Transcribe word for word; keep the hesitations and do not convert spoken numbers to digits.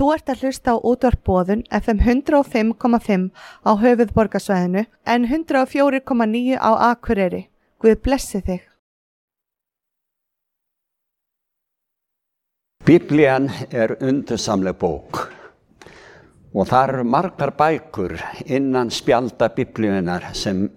Þú ert að hlusta á útvarp Boðun F M hundrað og fimm komma fimm á höfuðborgarsvæðinu en hundrað og fjögur komma níu á Akureyri. Guð blessi þig. Biblían er undursamleg bók og þar eru margar bækur innan spjalda Biblíunnar sem